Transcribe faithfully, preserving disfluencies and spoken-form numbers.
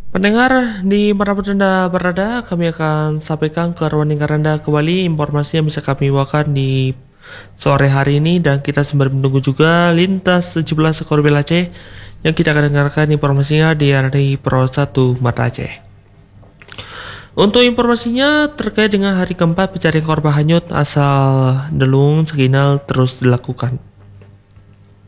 Pendengar di manapun Anda berada, kami akan sampaikan ke ruang lingkar Anda kembali informasi yang bisa kami bawakan di sore hari ini, dan kita sembari menunggu juga lintas tujuh belas Korbel Aceh yang kita akan dengarkan informasinya di hari Pro satu Mata Aceh. Untuk informasinya terkait dengan hari keempat pencarian korban hanyut asal Delung Seginal terus dilakukan.